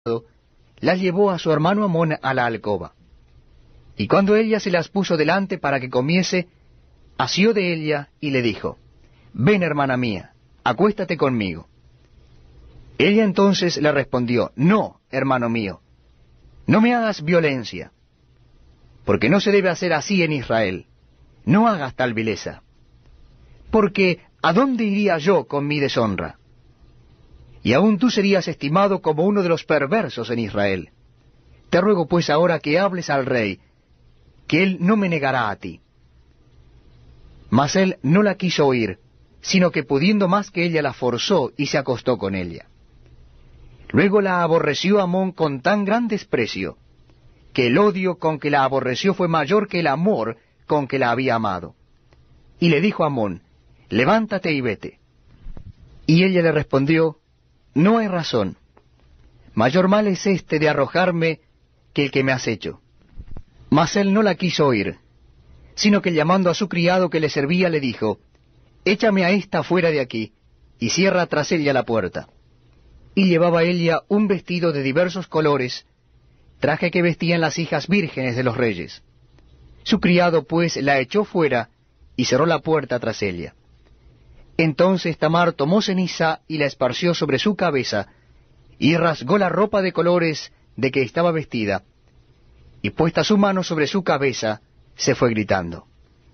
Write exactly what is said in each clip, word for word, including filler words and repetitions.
las llevó a su hermano Amón a la alcoba. Y cuando ella se las puso delante para que comiese, asió de ella y le dijo, «Ven, hermana mía, acuéstate conmigo». Ella entonces le respondió, «No, hermano mío, no me hagas violencia, porque no se debe hacer así en Israel. No hagas tal vileza, porque ¿a dónde iría yo con mi deshonra? Y aún tú serías estimado como uno de los perversos en Israel. Te ruego pues ahora que hables al rey, que él no me negará a ti». Mas él no la quiso oír, sino que pudiendo más que ella la forzó y se acostó con ella. Luego la aborreció Amón con tan gran desprecio, que el odio con que la aborreció fue mayor que el amor con que la había amado. Y le dijo a Amón, «Levántate y vete». Y ella le respondió, «No hay razón. Mayor mal es este de arrojarme que el que me has hecho». Mas él no la quiso oír, sino que llamando a su criado que le servía le dijo, «Échame a ésta fuera de aquí, y cierra tras ella la puerta». Y llevaba ella un vestido de diversos colores, traje que vestían las hijas vírgenes de los reyes. Su criado pues la echó fuera, y cerró la puerta tras ella. Entonces Tamar tomó ceniza y la esparció sobre su cabeza, y rasgó la ropa de colores de que estaba vestida, y puesta su mano sobre su cabeza, se fue gritando.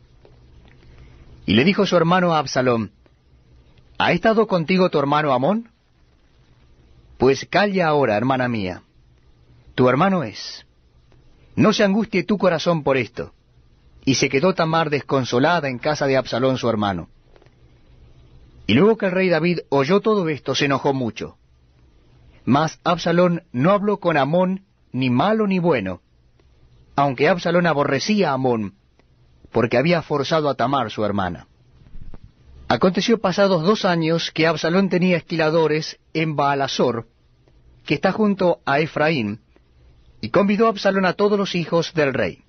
Y le dijo su hermano a Absalom, ¿ha estado contigo tu hermano Amón? Pues calla ahora, hermana mía, tu hermano es. No se angustie tu corazón por esto. Y se quedó Tamar desconsolada en casa de Absalón su hermano. Y luego que el rey David oyó todo esto, se enojó mucho. Mas Absalón no habló con Amón ni malo ni bueno, aunque Absalón aborrecía a Amón, porque había forzado a Tamar su hermana. Aconteció pasados dos años que Absalón tenía esquiladores en Baalasor, que está junto a Efraín, y convidó a Absalón a todos los hijos del rey.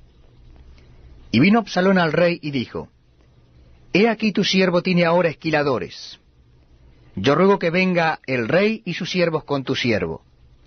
Y vino Absalón al rey y dijo, «He aquí tu siervo tiene ahora esquiladores. Yo ruego que venga el rey y sus siervos con tu siervo».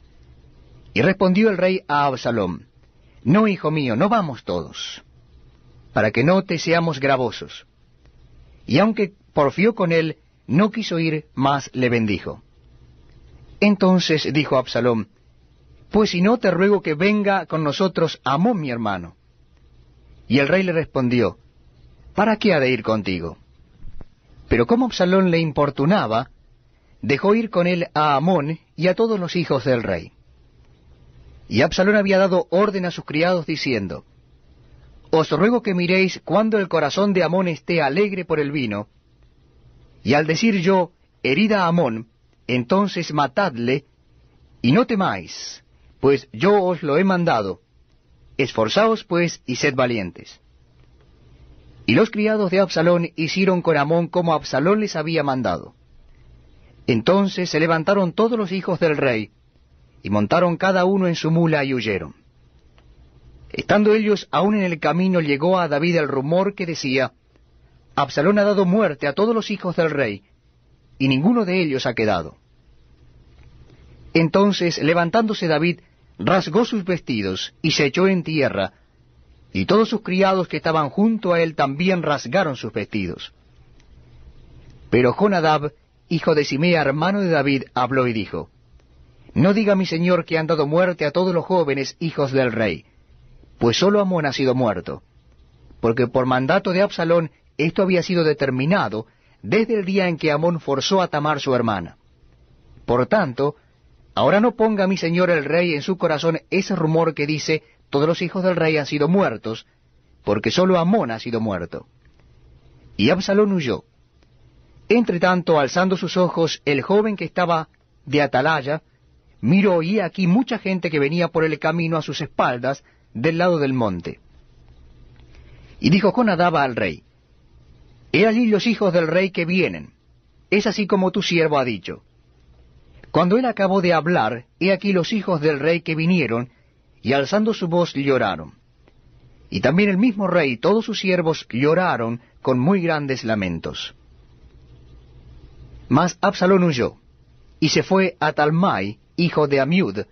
Y respondió el rey a Absalom, «No, hijo mío, no vamos todos, para que no te seamos gravosos». Y aunque porfió con él, no quiso ir, mas le bendijo. Entonces dijo Absalom, «Pues si no, te ruego que venga con nosotros Amón mi hermano». Y el rey le respondió, «¿Para qué ha de ir contigo?». Pero como Absalón le importunaba, dejó ir con él a Amón y a todos los hijos del rey. Y Absalón había dado orden a sus criados diciendo, «Os ruego que miréis cuando el corazón de Amón esté alegre por el vino, y al decir yo, herida a Amón, entonces matadle, y no temáis, pues yo os lo he mandado. Esforzaos pues y sed valientes». Y los criados de Absalón hicieron con Amón como Absalón les había mandado. Entonces se levantaron todos los hijos del rey, y montaron cada uno en su mula y huyeron. Estando ellos aún en el camino, llegó a David el rumor que decía, «Absalón ha dado muerte a todos los hijos del rey, y ninguno de ellos ha quedado». Entonces, levantándose David, rasgó sus vestidos, y se echó en tierra, y todos sus criados que estaban junto a él también rasgaron sus vestidos. Pero Jonadab, hijo de Simea, hermano de David, habló y dijo, «No diga mi señor que han dado muerte a todos los jóvenes hijos del rey, pues sólo Amón ha sido muerto, porque por mandato de Absalón esto había sido determinado desde el día en que Amón forzó a Tamar su hermana. Por tanto, ahora no ponga mi señor el rey en su corazón ese rumor que dice, todos los hijos del rey han sido muertos, porque sólo Amón ha sido muerto». Y Absalón huyó. Entre tanto, alzando sus ojos, el joven que estaba de atalaya, miró y he aquí mucha gente que venía por el camino a sus espaldas, del lado del monte. Y dijo Jonadab al rey, «He allí los hijos del rey que vienen, es así como tu siervo ha dicho». Cuando él acabó de hablar, he aquí los hijos del rey que vinieron, y alzando su voz lloraron. Y también el mismo rey y todos sus siervos lloraron con muy grandes lamentos. Mas Absalón huyó, y se fue a Talmai, hijo de Amiud,